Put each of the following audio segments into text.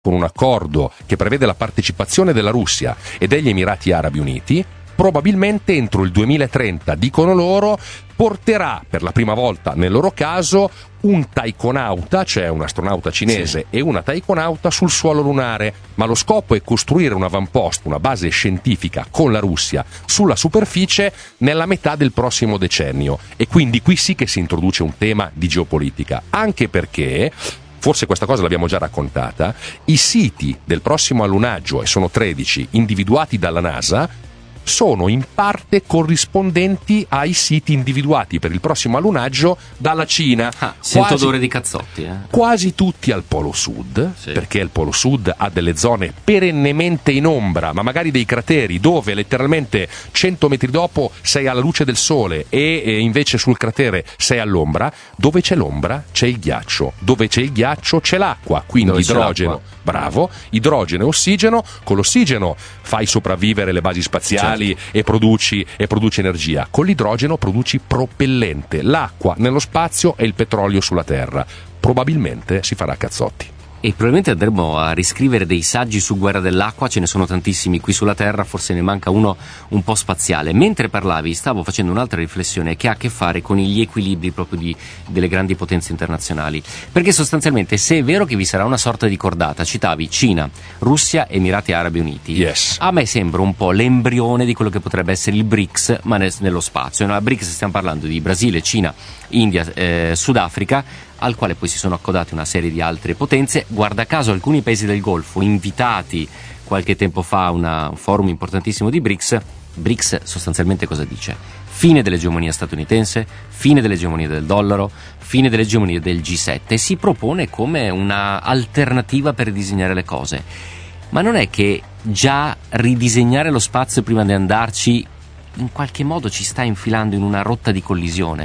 con un accordo che prevede la partecipazione della Russia e degli Emirati Arabi Uniti, probabilmente entro il 2030, dicono loro, porterà per la prima volta nel loro caso un taikonauta, cioè un astronauta cinese e una taikonauta sul suolo lunare, ma lo scopo è costruire un avamposto, una base scientifica con la Russia sulla superficie nella metà del prossimo decennio, e quindi qui sì che si introduce un tema di geopolitica, anche perché forse questa cosa l'abbiamo già raccontata, i siti del prossimo allunaggio, e sono 13, individuati dalla NASA, sono in parte corrispondenti ai siti individuati per il prossimo allunaggio dalla Cina. Sento odore di cazzotti. Quasi tutti al Polo Sud, perché il Polo Sud ha delle zone perennemente in ombra, ma magari dei crateri dove letteralmente 100 metri dopo sei alla luce del sole e invece sul cratere sei all'ombra. Dove c'è l'ombra c'è il ghiaccio, dove c'è il ghiaccio c'è l'acqua, quindi dove idrogeno, bravo, idrogeno e ossigeno. Con l'ossigeno fai sopravvivere le basi spaziali e produci energia, con l'idrogeno produci propellente, l'acqua nello spazio e il petrolio sulla Terra. Probabilmente si farà cazzotti. E probabilmente andremo a riscrivere dei saggi su guerra dell'acqua, ce ne sono tantissimi qui sulla Terra, forse ne manca uno un po' spaziale. Mentre parlavi stavo facendo un'altra riflessione che ha a che fare con gli equilibri proprio delle grandi potenze internazionali, perché sostanzialmente se è vero che vi sarà una sorta di cordata, citavi Cina, Russia, Emirati Arabi Uniti, a me sembra un po' l'embrione di quello che potrebbe essere il BRICS, ma nello spazio. Nella BRICS stiamo parlando di Brasile, Cina, India, Sudafrica, al quale poi si sono accodate una serie di altre potenze. Guarda caso alcuni paesi del Golfo, invitati qualche tempo fa a un forum importantissimo di BRICS sostanzialmente cosa dice? Fine dell'egemonia statunitense, fine dell'egemonia del dollaro, fine dell'egemonia del G7, si propone come una alternativa per ridisegnare le cose. Ma non è che già ridisegnare lo spazio prima di andarci in qualche modo ci sta infilando in una rotta di collisione?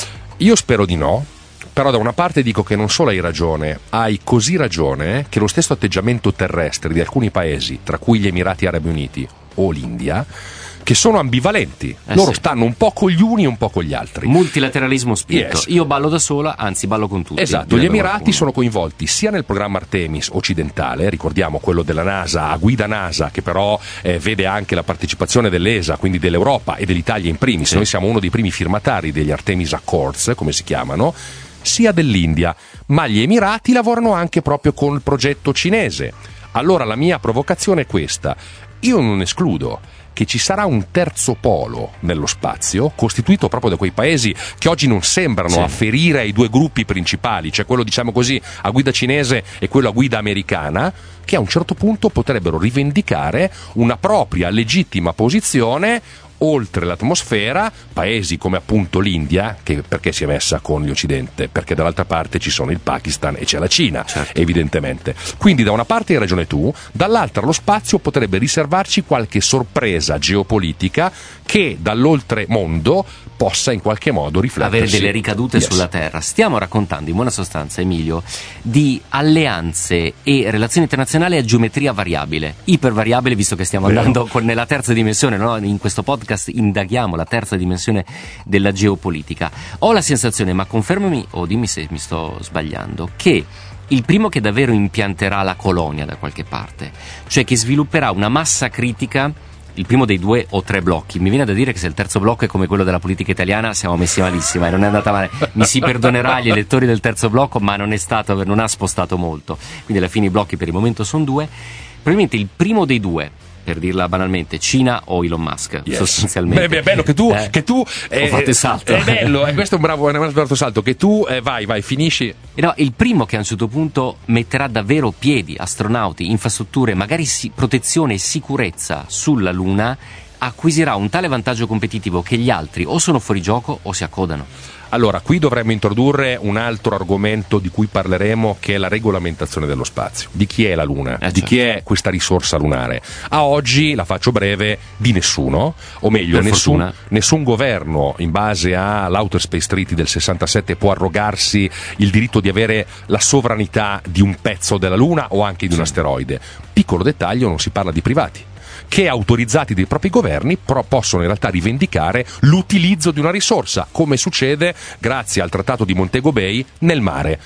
Io spero di no. Però da una parte dico che non solo hai ragione, hai così ragione che lo stesso atteggiamento terrestre di alcuni paesi, tra cui gli Emirati Arabi Uniti o l'India, che sono ambivalenti, loro stanno un po' con gli uni e un po' con gli altri. Multilateralismo spinto, io ballo da sola, anzi ballo con tutti. Esatto, gli Emirati sono coinvolti sia nel programma Artemis occidentale, ricordiamo quello della NASA, a guida NASA, che però vede anche la partecipazione dell'ESA, quindi dell'Europa e dell'Italia in primis. Noi siamo uno dei primi firmatari degli Artemis Accords, come si chiamano, sia dell'India, ma gli Emirati lavorano anche proprio con il progetto cinese. Allora la mia provocazione è questa: io non escludo che ci sarà un terzo polo nello spazio, costituito proprio da quei paesi che oggi non sembrano afferire ai due gruppi principali, cioè quello, diciamo così, a guida cinese e quello a guida americana, che a un certo punto potrebbero rivendicare una propria legittima posizione oltre l'atmosfera, paesi come appunto l'India, che perché si è messa con l'Occidente? Perché dall'altra parte ci sono il Pakistan e c'è la Cina, evidentemente. Quindi da una parte hai ragione tu, dall'altra lo spazio potrebbe riservarci qualche sorpresa geopolitica che dall'oltremondo possa in qualche modo riflettersi, avere delle ricadute sulla Terra. Stiamo raccontando in buona sostanza, Emilio, di alleanze e relazioni internazionali a geometria variabile, ipervariabile, visto che stiamo andando nella terza dimensione, no? In questo podcast indaghiamo la terza dimensione della geopolitica. Ho la sensazione, ma confermami o dimmi se mi sto sbagliando, che il primo che davvero impianterà la colonia da qualche parte, cioè che svilupperà una massa critica, il primo dei 2 o 3 blocchi. Mi viene da dire che se il terzo blocco è come quello della politica italiana siamo messi malissimo e non è andata male. Mi si perdonerà gli elettori del terzo blocco, ma non ha spostato molto. Quindi alla fine i blocchi per il momento sono 2. Probabilmente il primo dei 2, per dirla banalmente, Cina o Elon Musk, sostanzialmente. Beh, è bello che tu ho fatto il salto. È bello, questo è un bravo salto, che tu vai, finisci. No, il primo che a un certo punto metterà davvero piedi, astronauti, infrastrutture, magari protezione e sicurezza sulla Luna, acquisirà un tale vantaggio competitivo che gli altri o sono fuori gioco o si accodano. Allora, qui dovremmo introdurre un altro argomento di cui parleremo, che è la regolamentazione dello spazio. Di chi è la Luna? Di chi è questa risorsa lunare? A oggi, la faccio breve, di nessuno, o meglio, nessun governo, in base all'Outer Space Treaty del 67, può arrogarsi il diritto di avere la sovranità di un pezzo della Luna o anche di un asteroide. Piccolo dettaglio, non si parla di privati, che autorizzati dai propri governi possono in realtà rivendicare l'utilizzo di una risorsa, come succede grazie al trattato di Montego Bay nel mare.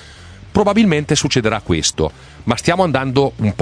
probabilmente succederà questo, ma stiamo andando un po'